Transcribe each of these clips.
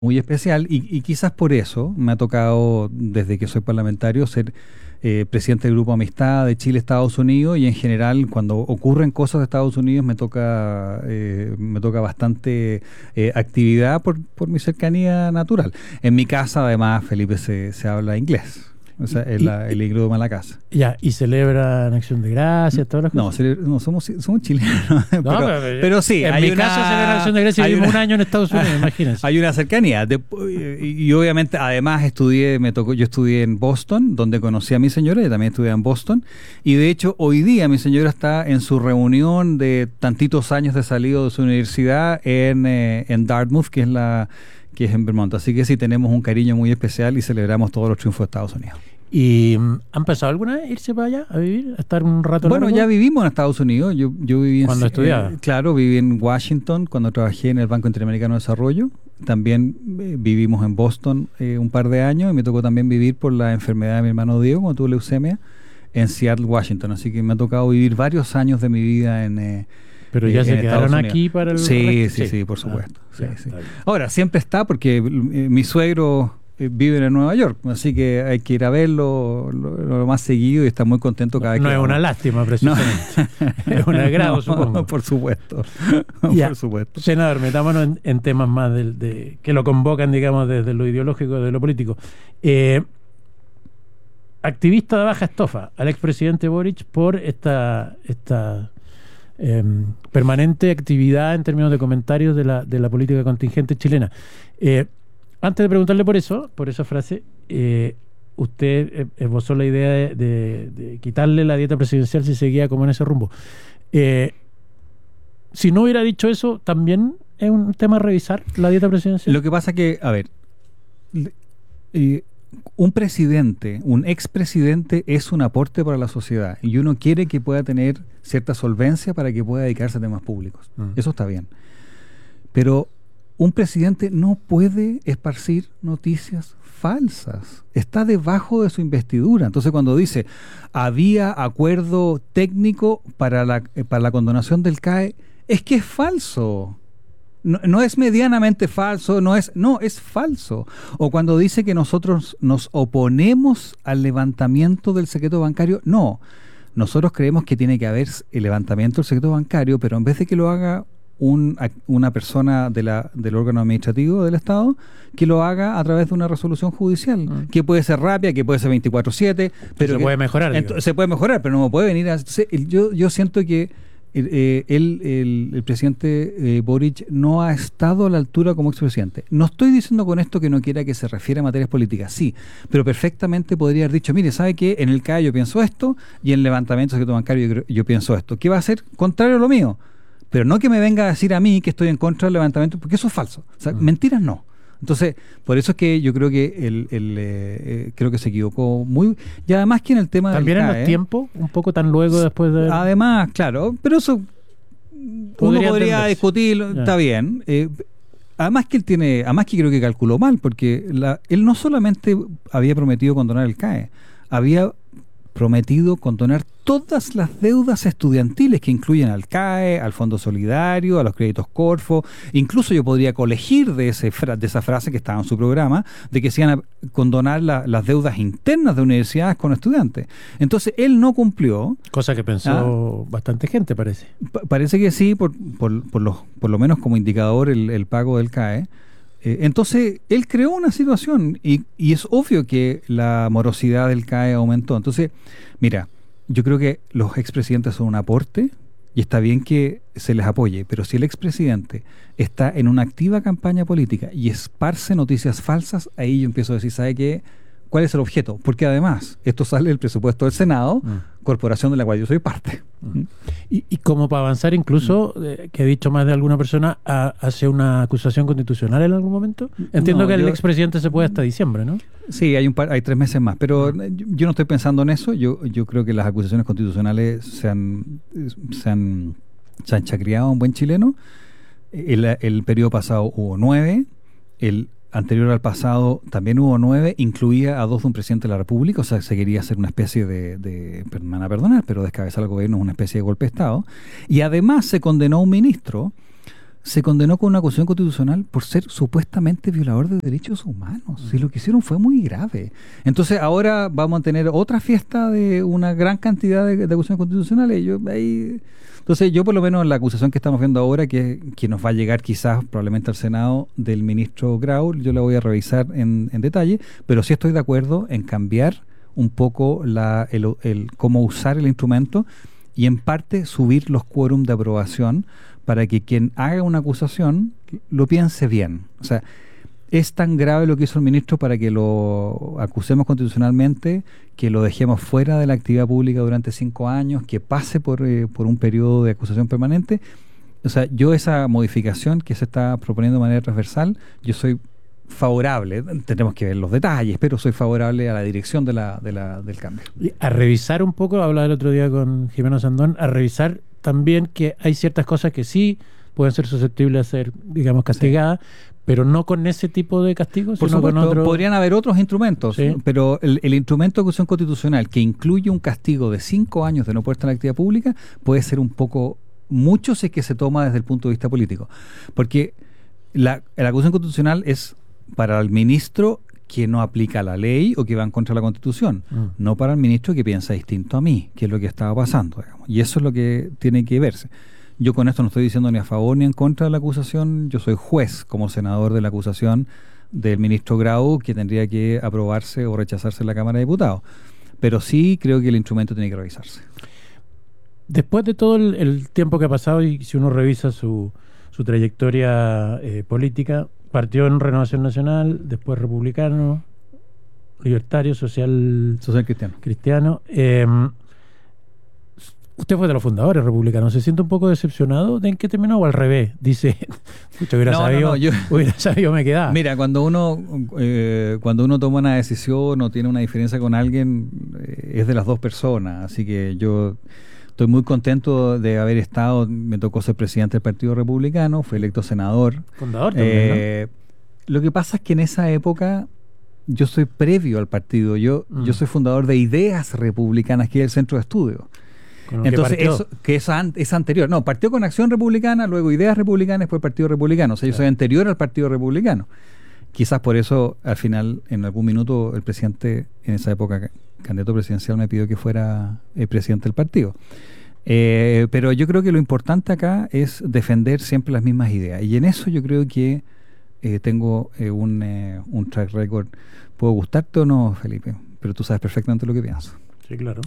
muy especial y quizás por eso me ha tocado, desde que soy parlamentario, ser presidente del Grupo Amistad de Chile-Estados Unidos, y en general cuando ocurren cosas de Estados Unidos me toca bastante actividad por mi cercanía natural. En mi casa, además, Felipe, se habla inglés. O sea, el idioma de la casa. Ya, y celebran Acción de Gracias, todas las cosas. No, somos chilenos. pero sí, en mi casa celebran Acción de Gracias, vivimos un año en Estados Unidos, imagínense. Hay una cercanía. Y obviamente, además, yo estudié en Boston, donde conocí a mi señora, y también estudié en Boston. Y de hecho, hoy día mi señora está en su reunión de tantitos años de salido de su universidad en Dartmouth, que es en Vermont. Así que sí, tenemos un cariño muy especial y celebramos todos los triunfos de Estados Unidos. ¿Y han pensado alguna vez irse para allá a vivir, a estar un rato largo? Bueno, ya vivimos en Estados Unidos. Yo viví ¿Cuándo estudiaba? Claro, viví en Washington cuando trabajé en el Banco Interamericano de Desarrollo. También vivimos en Boston un par de años, y me tocó también vivir por la enfermedad de mi hermano Diego, cuando tuve leucemia, en Seattle, Washington. Así que me ha tocado vivir varios años de mi vida en pero ya se quedaron aquí para el resto. Sí, por supuesto. Sí. Ahora, siempre está, porque mi suegro vive en Nueva York, así que hay que ir a verlo lo más seguido, y está muy contento cada vez que... No es una lástima, precisamente. Es un agrado, supongo. Por supuesto. Por supuesto. Senador, metámonos en temas más que lo convocan, digamos, desde lo ideológico, de lo político. Activista de baja estofa al expresidente Boric por esta permanente actividad en términos de comentarios de la política contingente chilena. Antes de preguntarle por esa frase, usted esbozó la idea de quitarle la dieta presidencial si seguía como en ese rumbo. Si no hubiera dicho eso, ¿también es un tema a revisar la dieta presidencial? Lo que pasa que, a ver, un expresidente es un aporte para la sociedad, y uno quiere que pueda tener cierta solvencia para que pueda dedicarse a temas públicos. Eso está bien. Pero un presidente no puede esparcir noticias falsas. Está debajo de su investidura. Entonces, cuando dice había acuerdo técnico para la condonación del CAE, es que es falso. No es medianamente falso, es falso. O cuando dice que nosotros nos oponemos al levantamiento del secreto bancario, no. Nosotros creemos que tiene que haber el levantamiento del secreto bancario, pero en vez de que lo haga una persona del órgano administrativo del Estado, que lo haga a través de una resolución judicial, que puede ser rápida, que puede ser 24/7, pero se puede mejorar. Se puede mejorar, pero no puede venir a... Yo siento que el presidente Boric no ha estado a la altura como expresidente. No estoy diciendo con esto que no quiera que se refiera a materias políticas, sí, pero perfectamente podría haber dicho, mire, ¿sabe qué? En el CAE yo pienso esto, y en el levantamiento del secreto bancario yo pienso esto. ¿Qué va a hacer? Contrario a lo mío. Pero no que me venga a decir a mí que estoy en contra del levantamiento, porque eso es falso. O sea, mentiras no. Entonces, por eso es que yo creo que creo que se equivocó muy... Y además que en el tema también del CAE... También en los tiempos, un poco tan luego después de... Además, claro, pero eso uno podría discutirlo, está bien. Además que creo que calculó mal, porque él no solamente había prometido condonar el CAE, había prometido condonar todas las deudas estudiantiles que incluyen al CAE, al Fondo Solidario, a los créditos Corfo. Incluso yo podría colegir de esa frase que estaba en su programa, de que se iban a condonar las deudas internas de universidades con estudiantes. Entonces, él no cumplió. Cosa que pensó bastante gente, parece. Parece que sí, por lo menos como indicador el pago del CAE. Entonces, él creó una situación y es obvio que la morosidad del CAE aumentó. Entonces, mira, yo creo que los expresidentes son un aporte y está bien que se les apoye, pero si el expresidente está en una activa campaña política y esparce noticias falsas, ahí yo empiezo a decir, ¿sabe qué? ¿Cuál es el objeto? Porque además, esto sale del presupuesto del Senado, corporación de la cual yo soy parte. Y como para avanzar incluso, que he dicho más de alguna persona, hacia una acusación constitucional en algún momento. Entiendo que el expresidente se puede hasta diciembre, ¿no? Sí, hay 3 meses más, pero yo no estoy pensando en eso. Yo creo que las acusaciones constitucionales se han chacriado a un buen chileno. El periodo pasado hubo 9, el anterior al pasado también hubo 9, incluía a 2 de un presidente de la República, o sea, se quería hacer una especie me van a perdonar, pero descabezar al gobierno es una especie de golpe de Estado, y además se condenó a un ministro se condenó con una acusación constitucional por ser supuestamente violador de derechos humanos. Y lo que hicieron fue muy grave. Entonces ahora vamos a tener otra fiesta de una gran cantidad de acusaciones constitucionales. Entonces yo por lo menos la acusación que estamos viendo ahora, que nos va a llegar quizás probablemente al Senado del ministro Grau, yo la voy a revisar en detalle, pero sí estoy de acuerdo en cambiar un poco el cómo usar el instrumento y en parte subir los quórum de aprobación para que quien haga una acusación lo piense bien. O sea, es tan grave lo que hizo el ministro para que lo acusemos constitucionalmente, que lo dejemos fuera de la actividad pública durante 5 años, que pase por un periodo de acusación permanente. O sea, yo esa modificación que se está proponiendo de manera transversal, yo soy favorable, tenemos que ver los detalles, pero soy favorable a la dirección del cambio. Y a revisar un poco, hablaba el otro día con Jimeno Sandón, a revisar también que hay ciertas cosas que sí pueden ser susceptibles de ser, digamos, castigadas, pero no con ese tipo de castigos, por sino supuesto, con otro. Podrían haber otros instrumentos, sí, pero el instrumento de acusación constitucional que incluye un castigo de 5 años de no puesta en la actividad pública puede ser un poco mucho si es que se toma desde el punto de vista político, porque la acusación constitucional es para el ministro que no aplica la ley o que va en contra de la Constitución, no para el ministro que piensa distinto a mí, que es lo que estaba pasando, digamos. Y eso es lo que tiene que verse. Yo con esto no estoy diciendo ni a favor ni en contra de la acusación, yo soy juez como senador de la acusación del ministro Grau, que tendría que aprobarse o rechazarse en la Cámara de Diputados. Pero sí creo que el instrumento tiene que revisarse. Después de todo el tiempo que ha pasado, y si uno revisa su trayectoria política, partió en Renovación Nacional, después republicano, libertario, social cristiano. Usted fue de los fundadores republicanos. ¿Se siente un poco decepcionado de en qué terminó o al revés? Dice, hubiera sabido, me quedaba. Mira, cuando uno toma una decisión o tiene una diferencia con alguien, es de las dos personas. Así que yo estoy muy contento de haber estado, me tocó ser presidente del Partido Republicano, fui electo senador. Fundador también, ¿no? Lo que pasa es que en esa época yo soy previo al partido, yo soy fundador de Ideas Republicanas, que es el centro de estudio. Entonces, es anterior. No, partió con Acción Republicana, luego Ideas Republicanas, después Partido Republicano. O sea, yo soy anterior al Partido Republicano. Quizás por eso, al final, en algún minuto, el presidente, en esa época, candidato presidencial, me pidió que fuera el presidente del partido. Pero yo creo que lo importante acá es defender siempre las mismas ideas. Y en eso yo creo que tengo un track record. ¿Puedo gustarte o no, Felipe? Pero tú sabes perfectamente lo que pienso. Sí, claro.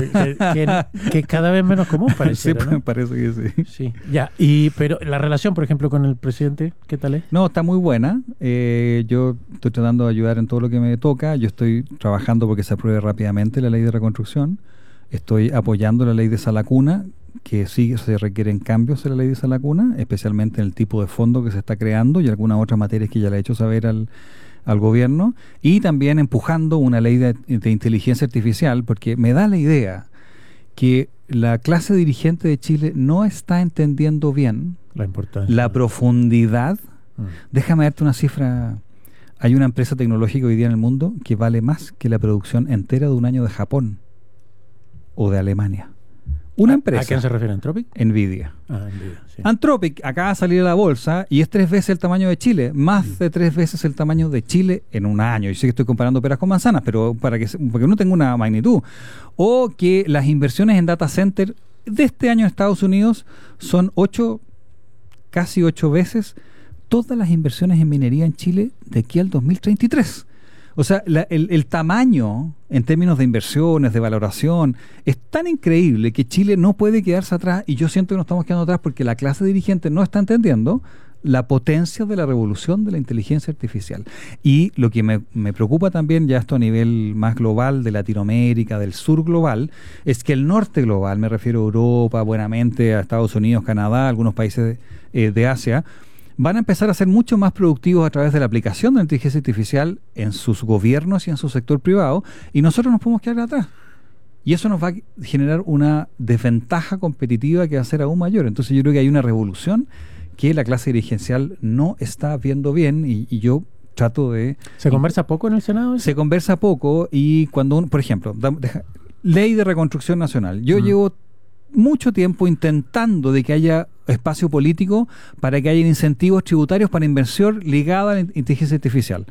que cada vez menos común parece, sí, ¿no? Parece que sí. Sí, ya. Pero la relación, por ejemplo, con el presidente, ¿qué tal es? No, está muy buena. Yo estoy tratando de ayudar en todo lo que me toca. Yo estoy trabajando porque se apruebe rápidamente la ley de reconstrucción. Estoy apoyando la ley de Sala Cuna, que sí se requieren cambios en la ley de Sala Cuna, especialmente en el tipo de fondo que se está creando y algunas otras materias que ya le he hecho saber al gobierno, y también empujando una ley de inteligencia artificial, porque me da la idea que la clase dirigente de Chile no está entendiendo bien la importancia, la profundidad. Déjame darte una cifra. Hay una empresa tecnológica hoy día en el mundo que vale más que la producción entera de un año de Japón o de Alemania. Una empresa. ¿A quién se refiere? ¿Anthropic? Nvidia. Nvidia, sí. Anthropic acaba de salir a la bolsa y es 3 veces el tamaño de Chile, más de 3 veces el tamaño de Chile en un año. Yo sé que estoy comparando peras con manzanas, pero porque uno tenga una magnitud. O que las inversiones en data center de este año en Estados Unidos son casi 8 veces todas las inversiones en minería en Chile de aquí al 2033. O sea, el tamaño en términos de inversiones, de valoración, es tan increíble que Chile no puede quedarse atrás, y yo siento que nos estamos quedando atrás porque la clase dirigente no está entendiendo la potencia de la revolución de la inteligencia artificial. Y lo que me preocupa también, ya esto a nivel más global, de Latinoamérica, del sur global, es que el norte global, me refiero a Europa, buenamente a Estados Unidos, Canadá, algunos países de Asia, van a empezar a ser mucho más productivos a través de la aplicación de la inteligencia artificial en sus gobiernos y en su sector privado, y nosotros nos podemos quedar atrás. Y eso nos va a generar una desventaja competitiva que va a ser aún mayor. Entonces yo creo que hay una revolución que la clase dirigencial no está viendo bien, y yo trato de... ¿Se conversa poco en el Senado? Se conversa poco, y cuando uno, por ejemplo, ley de reconstrucción nacional. Yo llevo mucho tiempo intentando de que haya espacio político para que haya incentivos tributarios para inversión ligada a la inteligencia artificial.